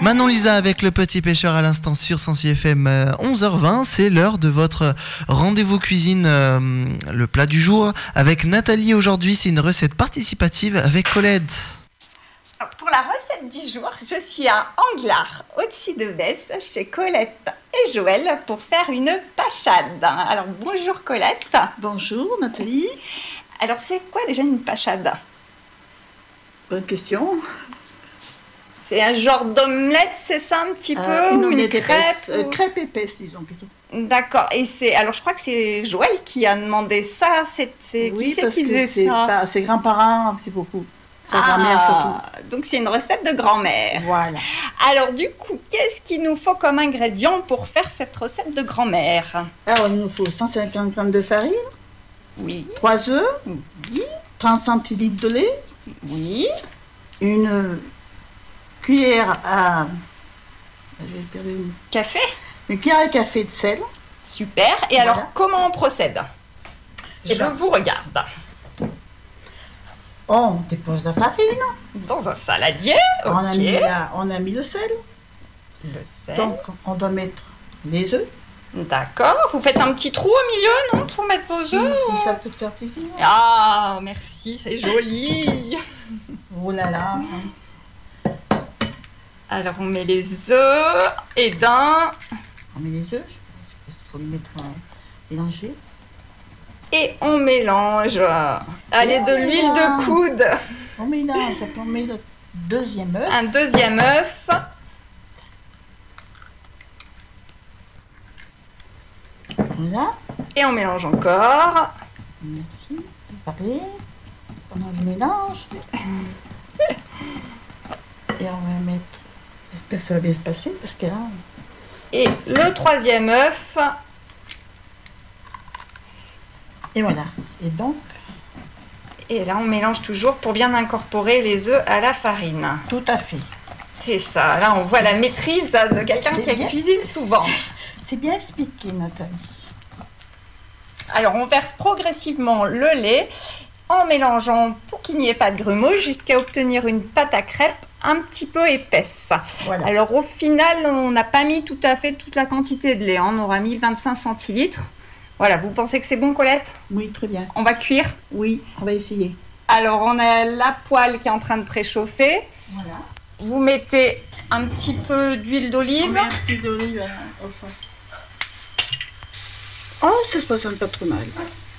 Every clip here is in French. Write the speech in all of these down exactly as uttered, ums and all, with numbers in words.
Manon Lisa avec le petit pêcheur à l'instant sur Sensi F M, euh, onze heures vingt, c'est l'heure de votre rendez-vous cuisine, euh, le plat du jour avec Nathalie. Aujourd'hui, c'est une recette participative avec Colette. Alors, pour la recette du jour, je suis à Anglars, au-dessus de Besse, chez Colette et Joël pour faire une pachade. Alors bonjour Colette. Bonjour Nathalie. Alors c'est quoi déjà une pachade? Bonne question. C'est un genre d'omelette, c'est ça un petit peu, euh, une ou une omelette crêpe épaisse, ou... euh, crêpe épaisse disons plutôt. D'accord, et c'est, alors je crois que c'est Joël qui a demandé ça, c'est, c'est... Oui, qui c'est parce qui que faisait c'est ça pas, ses grands-parents, c'est beaucoup. Sa ah, grand-mère surtout. Donc c'est une recette de grand-mère. Voilà. Alors du coup, qu'est-ce qu'il nous faut comme ingrédient pour faire cette recette de grand-mère? Alors il nous faut cent cinquante grammes de farine, Oui. trois œufs, Oui. trente centilitres de lait, Oui. une cuillère à... J'ai perdu une... Café? une cuillère à café de sel. Super. Et Voilà. alors, comment on procède? Eh Je ben. vous regarde. On dépose la farine, Dans un saladier. on, a Ok. mis la- on a mis le sel, Le sel. donc on doit mettre les œufs. D'accord. Vous faites un petit trou au milieu, non, pour mettre vos Si, œufs? si ça peut te faire plaisir. Ah, merci, c'est joli. Oh là là. Alors, on met les œufs et d'un. On met les œufs, il faut les mettre euh, mélangés. Et on mélange. Allez, de on l'huile mélange. de coude. On mélange, après on met le deuxième œuf. Un deuxième œuf. Voilà. Et on mélange encore. Merci de parler. Pendant le mélange. Et on va mettre. J'espère que ça va bien se passer parce que là. Et le troisième œuf. Et voilà. Et donc, Et là, on mélange toujours pour bien incorporer les œufs à la farine. tout à fait. C'est ça. Là, on voit la maîtrise de quelqu'un C'est qui bien. cuisine souvent. C'est bien expliqué, Nathalie. Alors, on verse progressivement le lait en mélangeant pour qu'il n'y ait pas de grumeaux jusqu'à obtenir une pâte à crêpes un petit peu épaisse. Voilà. Alors, au final, on n'a pas mis tout à fait toute la quantité de lait. On aura mis vingt-cinq centilitres. Voilà, vous pensez que c'est bon, Colette? Oui, très bien. On va cuire. Oui, on va essayer. Alors, on a la poêle qui est en train de préchauffer. Voilà. Vous mettez un petit peu d'huile On d'olive. met un petit d'olive euh, au fond. Oh, ça se passe pas trop mal.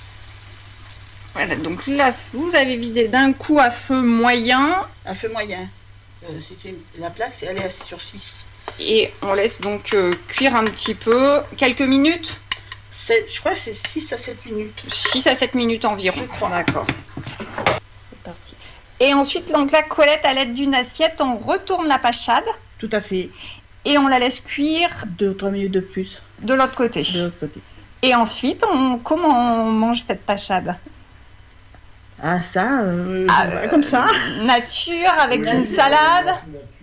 Voilà, donc là, vous avez visé d'un coup à feu moyen. À feu moyen. Euh, c'était la plaque, elle est sur six. Et on laisse donc euh, cuire un petit peu, quelques minutes, C'est- Je crois que c'est six à sept minutes. six à sept minutes environ. Je crois. D'accord. C'est parti. Et ensuite, donc la Colette, à l'aide d'une assiette, on retourne la pachade Tout à fait. et on la laisse cuire Deux ou trois minutes de plus de l'autre côté. de l'autre côté. Et ensuite, on, comment on mange cette pachade? Ah, ça, euh, Ah, voilà, euh, comme ça. Nature, avec une salade.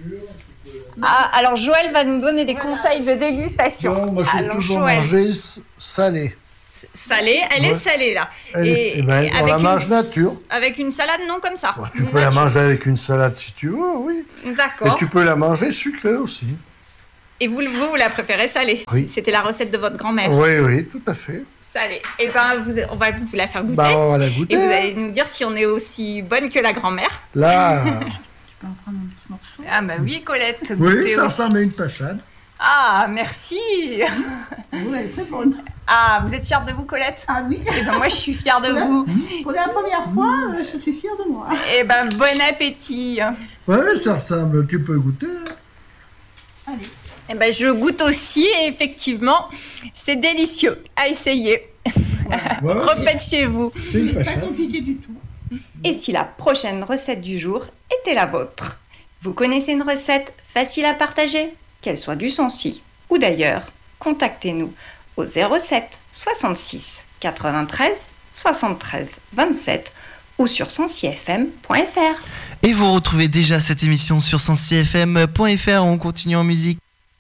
Ah, alors Joël va nous donner des conseils de dégustation. Non, moi, j'ai Alors, toujours Joël, mangé s- salé. salée, elle est Ouais. salée là. Elle est- eh ben, on avec la une mange s- nature. Avec une salade, non comme ça. Bon, tu peux la Nature. manger avec une salade si tu veux, oui. Et D'accord. tu peux la manger sucrée aussi. Et vous, vous, vous la préférez salée? Oui. C'était la recette de votre grand-mère. Oui, oui, tout à fait. Salée. Et ben, vous, on va vous la faire goûter. Bah, on va la goûter. Et vous allez nous dire si on est aussi bonne que la grand-mère. Là, Je peux en prendre un petit morceau. Ah bah oui, Colette. oui, goûtez ça aussi. ressemble à une pachade. Ah, merci. Oui, elle est très bonne. Ah, vous êtes fière de vous, Colette? Ah oui. Et ben moi, je suis fière de Voilà. vous. Pour la première fois, euh, je suis fière de moi. Et ben, bon appétit. Oui, ça ressemble, tu peux goûter. Allez. Eh ben, je goûte aussi et effectivement, c'est délicieux à essayer. Voilà, Refaites chez vous. c'est une Pas pachade. compliqué du tout. Et si la prochaine recette du jour était la vôtre? Vous connaissez une recette facile à partager? Qu'elle soit du Sensi ou d'ailleurs, contactez-nous au zéro sept soixante-six quatre-vingt-treize soixante-treize vingt-sept ou sur sensi f m point f r. Et vous retrouvez déjà cette émission sur sensi f m point f r. On continue en musique.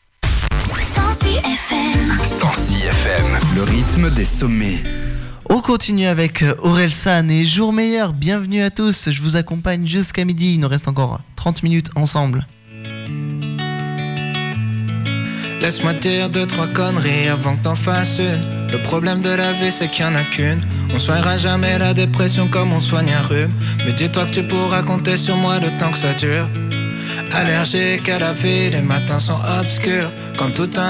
Sensi F M. Sensi F M, le rythme des sommets. On continue avec Aurel San et Jour Meilleur. Bienvenue à tous. Je vous accompagne jusqu'à midi. Il nous reste encore trente minutes ensemble. Laisse-moi dire deux, trois conneries avant que t'en fasses une. Le problème de la vie c'est qu'il y en a qu'une. On soignera jamais la dépression comme on soigne un rhume. Mais dis-toi que tu pourras compter sur moi le temps que ça dure. Allergique à la vie, les matins sont obscurs. Comme tout un